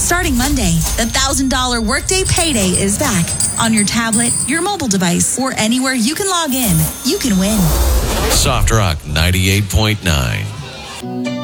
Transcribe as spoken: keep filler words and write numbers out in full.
Starting Monday, the one thousand dollars Workday Payday is back. On your tablet, your mobile device, or anywhere you can log in, you can win. Soft Rock ninety-eight point nine.